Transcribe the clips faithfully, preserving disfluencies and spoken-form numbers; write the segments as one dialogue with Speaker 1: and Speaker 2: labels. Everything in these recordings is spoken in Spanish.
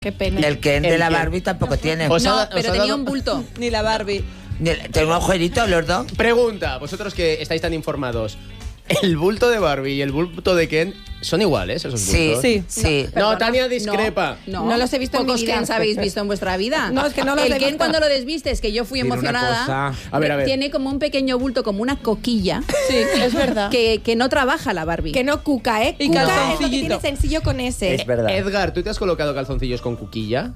Speaker 1: Qué pena.
Speaker 2: El Ken de
Speaker 3: El
Speaker 2: la
Speaker 3: Ken.
Speaker 2: Barbie tampoco tiene.
Speaker 3: Os ha
Speaker 4: No,
Speaker 3: da- os
Speaker 4: pero
Speaker 3: ha
Speaker 4: tenía
Speaker 3: dado-
Speaker 4: un bulto.
Speaker 1: Ni la Barbie.
Speaker 2: Tengo un agujerito los dos.
Speaker 3: Pregunta, vosotros que estáis tan informados. ¿El bulto de Barbie y el bulto de Ken son iguales, esos
Speaker 2: Sí,
Speaker 3: bultos?
Speaker 1: Sí.
Speaker 2: sí.
Speaker 3: No,
Speaker 4: Perdona,
Speaker 3: Tania discrepa.
Speaker 4: No,
Speaker 1: No los he visto en
Speaker 4: Pocos
Speaker 1: mi vida.
Speaker 4: Kens habéis visto en vuestra vida.
Speaker 1: No, es que no los
Speaker 4: El
Speaker 1: he
Speaker 4: Ken
Speaker 1: visto.
Speaker 4: cuando lo desvistes, que yo fui
Speaker 2: Tiene una
Speaker 4: emocionada,
Speaker 2: cosa-
Speaker 3: A ver, a ver.
Speaker 4: tiene como un pequeño bulto, como una coquilla,
Speaker 1: Sí, es verdad.
Speaker 4: que, que no trabaja la Barbie.
Speaker 1: Que no cuca, ¿eh?
Speaker 4: Y
Speaker 1: Cuca es lo que
Speaker 4: calzoncillito.
Speaker 1: tiene sencillo con ese.
Speaker 5: Es verdad.
Speaker 3: Edgar, ¿tú te has colocado calzoncillos con cuquilla?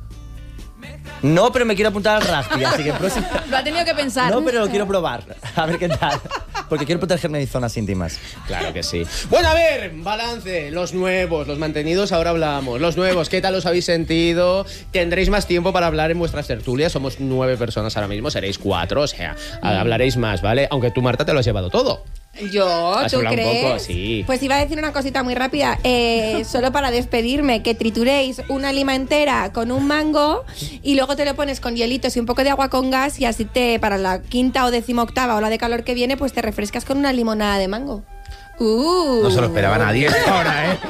Speaker 5: No, pero me quiero apuntar al rugby, así que próximo.
Speaker 4: Lo ha tenido que pensar.
Speaker 5: No, pero lo quiero probar. A ver qué tal. Porque quiero protegerme de zonas íntimas.
Speaker 3: Claro que sí. Bueno, a ver, balance. Los nuevos, los mantenidos, ahora hablamos. Los nuevos, ¿qué tal os habéis sentido? Tendréis más tiempo para hablar en vuestras tertulias. Somos nueve personas ahora mismo, seréis cuatro, o sea, hablaréis más, ¿vale? Aunque tú, Marta, te lo has llevado todo.
Speaker 1: Yo,
Speaker 3: Has
Speaker 1: ¿tú
Speaker 3: hablado un
Speaker 1: crees?
Speaker 3: poco, sí.
Speaker 1: Pues iba a decir una cosita muy rápida. Eh, solo para despedirme, que trituréis una lima entera con un mango y luego te lo pones con hielitos y un poco de agua con gas y así te, para la quinta o decimoctava ola de calor que viene, pues te refrescas con una limonada de mango.
Speaker 4: Uh.
Speaker 2: No se lo esperaba nadie ahora, ¿eh?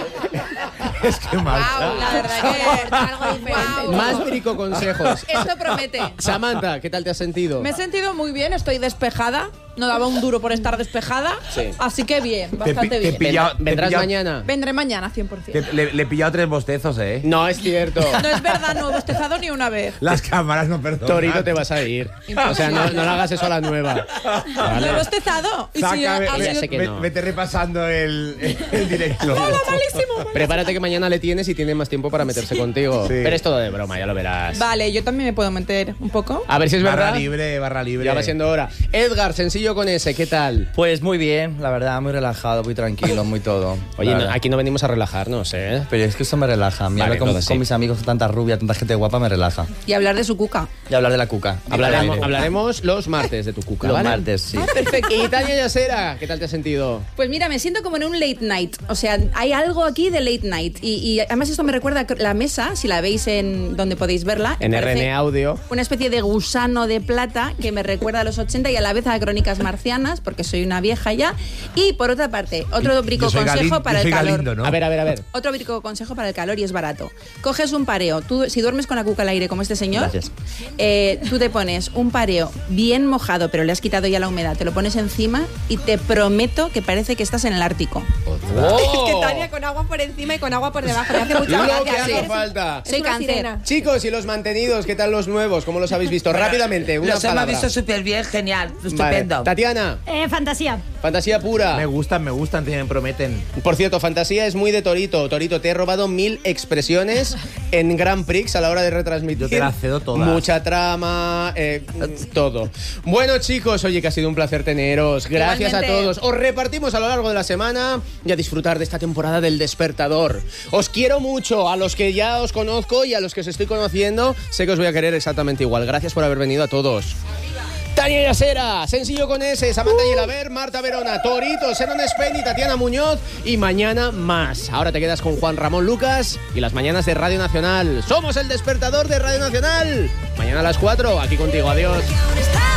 Speaker 2: Es que mal.
Speaker 4: Guau, la verdad que
Speaker 1: Algo diferente.
Speaker 4: Guau.
Speaker 3: Más perico consejos.
Speaker 4: Esto promete.
Speaker 3: Samantha, ¿qué tal te has sentido?
Speaker 6: Me he sentido muy bien, estoy despejada. No daba un duro por estar despejada.
Speaker 3: Sí.
Speaker 6: Así que bien,
Speaker 2: Te,
Speaker 6: bastante
Speaker 2: pi- te he
Speaker 6: bien.
Speaker 2: pillado-
Speaker 3: Vendrá-
Speaker 2: te he
Speaker 3: ¿Vendrás
Speaker 2: pillado-
Speaker 3: mañana?
Speaker 6: Vendré mañana, cien por ciento.
Speaker 2: te- le, le he pillado tres bostezos, ¿eh?
Speaker 3: No, es cierto.
Speaker 6: No es verdad, no he bostezado ni una vez.
Speaker 2: Las cámaras no perdonan.
Speaker 3: Torito, te vas a ir. O sea, no, no le hagas eso a la nueva.
Speaker 6: No
Speaker 3: ¿Vale?
Speaker 6: he bostezado. Y si
Speaker 2: Saca,
Speaker 6: ha
Speaker 2: ve-
Speaker 6: sido-
Speaker 3: Ya sé que
Speaker 2: ve-
Speaker 3: no.
Speaker 2: Vete repasando el, el directo.
Speaker 6: malísimo.
Speaker 3: Prepárate que mañana le tienes y tiene más tiempo para meterse contigo.
Speaker 2: Sí.
Speaker 3: Pero es todo de broma, ya lo verás.
Speaker 6: Vale, yo también me puedo meter un poco.
Speaker 3: A ver si es
Speaker 2: Barra
Speaker 3: verdad.
Speaker 2: libre, barra libre.
Speaker 3: Ya va siendo hora. Edgar, sencillo con ese, ¿qué tal?
Speaker 5: Pues muy bien, la verdad, muy relajado, muy tranquilo, muy todo.
Speaker 3: Oye,
Speaker 5: la
Speaker 3: no,
Speaker 5: verdad.
Speaker 3: aquí no venimos a relajarnos, ¿eh?
Speaker 5: Pero es que eso me relaja. Mi
Speaker 3: Vale,
Speaker 5: hablar con,
Speaker 3: entonces
Speaker 5: con
Speaker 3: sí.
Speaker 5: mis amigos, tanta rubia, tanta gente guapa, me relaja.
Speaker 4: Y hablar de su cuca.
Speaker 5: Y hablar de la cuca.
Speaker 3: Hablaremos,
Speaker 5: Al aire.
Speaker 3: hablaremos los martes de tu cuca,
Speaker 5: Los
Speaker 3: ¿vale?
Speaker 5: martes, sí.
Speaker 3: Perfecto. Y Tania Yasera, ¿qué tal te has sentido?
Speaker 4: Pues mira, me siento como en un late night. O sea, hay algo aquí de late night. Y, y además esto me recuerda a la mesa, si la veis en donde podéis verla.
Speaker 3: En
Speaker 4: me
Speaker 3: R N
Speaker 4: parece
Speaker 3: Audio.
Speaker 4: Una especie de gusano de plata que me recuerda a los ochenta y a la vez a Crónicas Marcianas, porque soy una vieja ya. Y por otra parte, otro brico
Speaker 2: Yo soy
Speaker 4: consejo
Speaker 2: Galin-
Speaker 4: para
Speaker 2: yo
Speaker 4: el
Speaker 2: soy
Speaker 4: calor.
Speaker 2: Galindo, ¿no?
Speaker 3: A ver, a ver, a ver.
Speaker 4: Otro brico consejo para el calor y es barato. Coges un pareo. Tú, si duermes con la cuca al aire como este señor,
Speaker 5: Gracias.
Speaker 4: eh, tú te pones un pareo bien mojado, pero le has quitado ya la humedad, te lo pones encima y te prometo que parece que estás en el Ártico.
Speaker 3: ¡Oh!
Speaker 1: Es que Tania con agua por encima y con agua por debajo. Me hace mucha
Speaker 3: Lo
Speaker 1: gracia.
Speaker 3: que hace
Speaker 1: Eres-
Speaker 3: falta.
Speaker 1: eres
Speaker 4: Soy
Speaker 1: una
Speaker 4: cáncer.
Speaker 1: sirena.
Speaker 3: Chicos, y los mantenidos, ¿qué tal los nuevos? ¿Cómo los habéis visto? Rápidamente, una
Speaker 2: Los hemos
Speaker 3: palabra.
Speaker 2: visto súper bien, genial,
Speaker 3: Vale.
Speaker 2: estupendo.
Speaker 3: Tatiana,
Speaker 7: Eh, fantasía.
Speaker 3: fantasía pura.
Speaker 2: Me gustan, me gustan, me prometen.
Speaker 3: Por cierto, fantasía es muy de Torito. Torito, te he robado mil expresiones en Grand Prix a la hora de retransmitir.
Speaker 2: Yo te las cedo todas.
Speaker 3: Mucha trama, eh, todo. Bueno, chicos, oye, que ha sido un placer teneros. Gracias
Speaker 4: Igualmente.
Speaker 3: a todos. Os repartimos a lo largo de la semana y a disfrutar de esta temporada del Despertador. Os quiero mucho, a los que ya os conozco y a los que os estoy conociendo. Sé que os voy a querer exactamente igual. Gracias por haber venido a todos. Tania Yasera, sencillo con ese, Samantha Yelaber, Marta Verona, Torito, Senon Spain y Tatiana Muñoz. Y mañana más. Ahora te quedas con Juan Ramón Lucas y las mañanas de Radio Nacional. Somos el Despertador de Radio Nacional. Mañana a las cuatro, aquí contigo. Adiós.